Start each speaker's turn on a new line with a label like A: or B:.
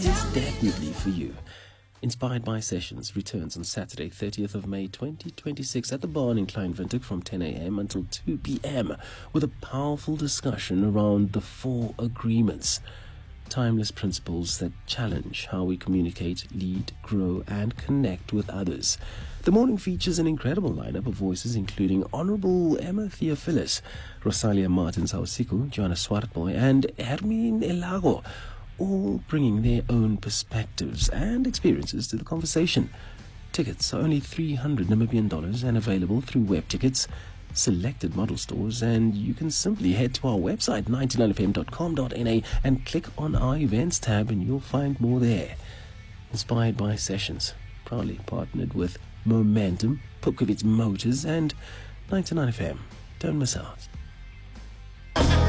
A: is definitely for you. Inspired by Sessions returns on Saturday, 30th of May 2026 at the Barn in Kleinwinkel from 10 a.m. until 2 p.m. with a powerful discussion around the 4 agreements. Timeless principles that challenge how we communicate, lead, grow, and connect with others. The morning features an incredible lineup of voices including Honorable Emma Theophilus, Rosalia Martins-Hausiku, Joanna Swartboy, and Hermine Elago, all bringing their own perspectives and experiences to the conversation. Tickets are only $300 Namibian and available through web tickets, selected model stores, and you can simply head to our website 99fm.com.na and click on our events tab and you'll find more there. Inspired by Sessions, proudly partnered with Momentum, Pukovitz Motors, and 99FM. Don't miss out.